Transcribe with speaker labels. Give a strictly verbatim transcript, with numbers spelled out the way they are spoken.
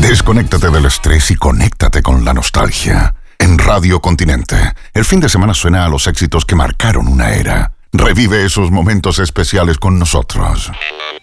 Speaker 1: Desconéctate del estrés y conéctate con la nostalgia. En Radio Continente, el fin de semana suena a los éxitos que marcaron una era. Revive esos momentos especiales con nosotros.